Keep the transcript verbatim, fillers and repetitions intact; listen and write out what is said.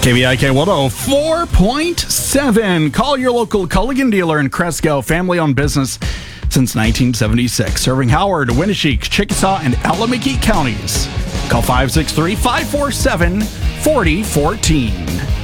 K B I K one oh four point seven. Call your local Culligan dealer in Cresco. Family-owned business since nineteen seventy-six. Serving Howard, Winneshiek, Chickasaw, and Alameda counties. Call five six three, five four seven, four oh one four.